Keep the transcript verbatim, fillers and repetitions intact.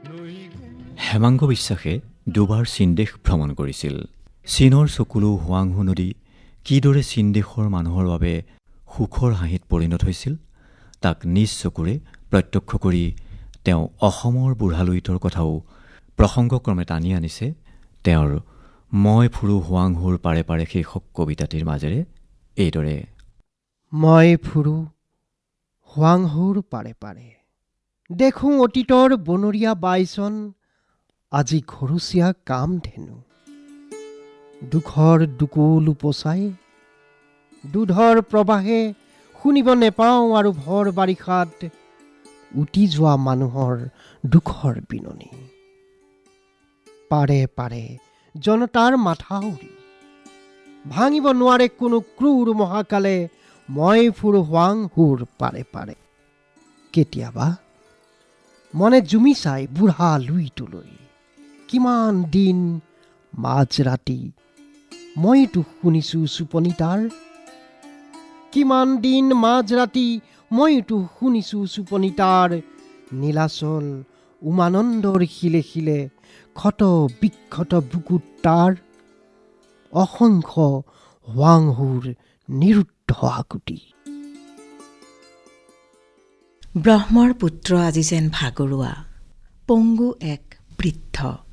হেমাংগ বিশ্বাসে দুবাৰ চীন দেশ ভ্ৰমণ কৰিছিল। চীনৰ চকুলো হুৱাংহো নদী কিদৰে চীন দেশৰ মানুহৰ বাবে সুখৰ হাঁহিত পৰিণত হৈছিল তাক নিজ চকুৰে প্ৰত্যক্ষ কৰি তেওঁ অসমৰ বুঢ়ালুইতৰ কথাও প্ৰসংগক্ৰমে টানি আনিছে তেওঁৰ মই ফুৰো হুৱাংহোৰ পাৰে পাৰে শীৰ্ষক কবিতাটিৰ মাজেৰে এইদৰে। মই ফুৰো হুৱাংহোৰ পাৰে পাৰে, দেখোঁ অতীতৰ বনৰীয়া বাইচন, আজি ঘৰচীয়া কাম ধেনু। দুখৰ দুকুল উপচাই দুধৰ প্ৰবাহে শুনিব নেপাওঁ আৰু ভৰ বাৰিষাত উটি যোৱা মানুহৰ দুখৰ বিননি। পাৰে পাৰে জনতাৰ মাথাউৰি ভাঙিব নোৱাৰে কোনো ক্ৰূৰ মহাকালে, মই ফুৰো হুৱাংহোৰ পাৰে পাৰে। কেতিয়াবা মনে জুমি চাই বুঢ়া লুইটোলৈ, কিমান দিন মাজ ৰাতি মইতো শুনিছো চুপনি তাৰ, কিমান দিন মাজ ৰাতি মইতো শুনিছো চুপনি তাৰ, নীলাচল উমানন্দৰ শিলে শিলে ক্ষত বিক্ষত বুকুত তাৰ, অসংখ্য হুৱাংহোৰ নিৰুদ্ধ আকুতি। ব্ৰহ্মৰ পুত্ৰ আজি যেন ভাগৰুৱা, পংগু এক বৃদ্ধ।